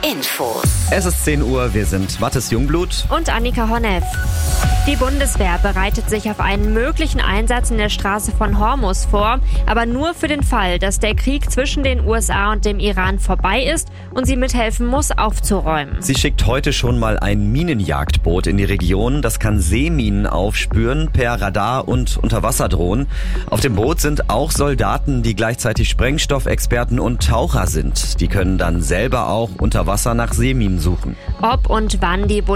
Infos. Es ist 10 Uhr, wir sind Mathis Jungblut und Annika Honneff. Die Bundeswehr bereitet sich auf einen möglichen Einsatz in der Straße von Hormuz vor, aber nur für den Fall, dass der Krieg zwischen den USA und dem Iran vorbei ist und sie mithelfen muss, aufzuräumen. Sie schickt heute schon mal ein Minenjagdboot in die Region. Das kann Seeminen aufspüren per Radar und Unterwasserdrohnen. Auf dem Boot sind auch Soldaten, die gleichzeitig Sprengstoffexperten und Taucher sind. Die können dann selber auch unter Wasser nach Seeminen suchen. Ob und wann die